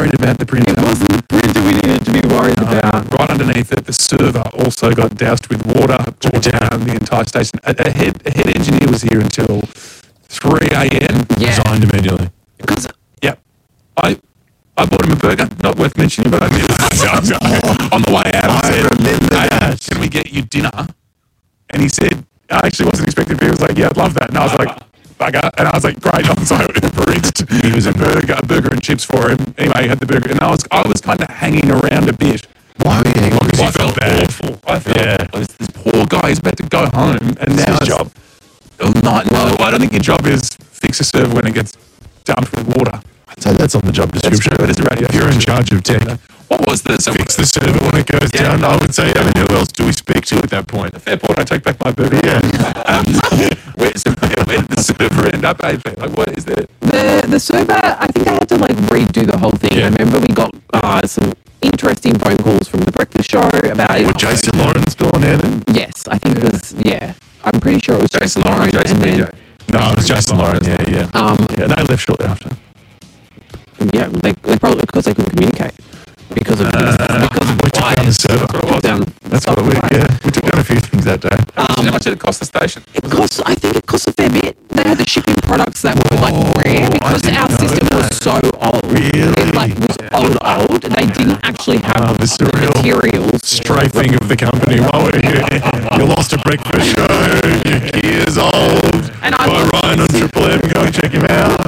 worried about the printer. It wasn't the printer we needed to be worried about. Right underneath it, the server also got doused with water down the entire station. A head engineer was here until 3 a.m. Yeah. Resigned immediately. Because Yep. I bought him a burger, not worth mentioning, but I did. On the way out, I said, hey, can we get you dinner? And he said, I actually wasn't expecting to be. He was like, yeah, I'd love that. And I was like, bugger. And I was like, great. So Uber Eats. He was a burger and chips for him. Anyway, he had the burger. And I was kind of hanging around a bit. Why? Yeah, because I felt awful. I felt this poor guy is about to go home. And now his job. No, I don't think your job is fix a server when it gets dumped with water. I'd say that's on the job description. It is a radio. If you're in charge of tech, What was this? fix the server when it goes down. I would say, who else do we speak to at that point? Fair point. I take back my burger. Yeah. Where did the server end up, AP? Like, what is there? the server, I think I had to like redo the whole thing. Yeah. I remember we got some interesting phone calls from the breakfast show about it. Was Jason Lawrence still on air then? Yes, I think it was. Yeah, I'm pretty sure it was Jason Lawrence. Jason and then, BJ. No, it was Jason Lawrence. Yeah. Yeah, they left shortly after. yeah, they probably because they couldn't communicate because of We took down the server. took down. That's what we took down a few things that day. How much did it cost the station? I think it cost a fair bit. They had to ship in products that were like rare because didn't our know system that. was so old. Really? It like was old. They didn't actually have this is the a real materials. Strafing of the company while we're here. You lost a breakfast show. Your gear's old. And I By Ryan on Triple M. Go and check him out.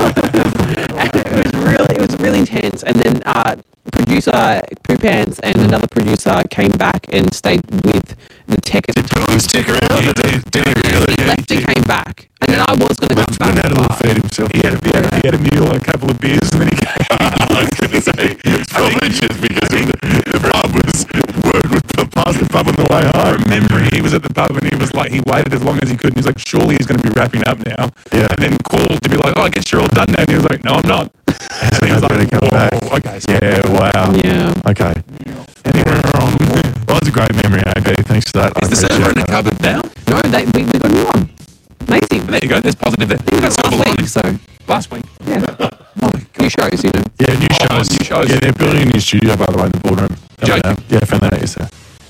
It was really intense. And then producer Poo Pants and another producer came back and stayed with the tech. Did Pooh stick around? Did he really? He left and came back. And then I was going to come Went back. out a little feed himself. He had a mule and a couple of beers, and then he came. I was going to say, it's probably just because the pub was past the pub on the way home. Memory, he was at the pub and he was like, he waited as long as he could. And he's like, surely he's going to be wrapping up now. Yeah. And then called to be like, oh, I guess you're all done now. And he was like, no, I'm not. So he was like, come back. Okay. So Yeah, wow. Yeah. Okay. Anyway, well, that was a great memory, AB. Thanks for that. is the server in the cupboard now? No, we got a new one. Amazing. There you go. There's positive there. I think that's Silver last lining. week, so Last week. yeah. New shows, you know. Yeah, new shows. New shows. Yeah, they're building a new studio, by the way, in the boardroom. Joking. Yeah, I found that out yesterday.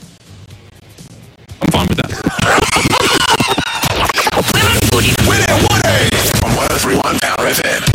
I'm fine with that. Win at 1A on 103.1 Power FM.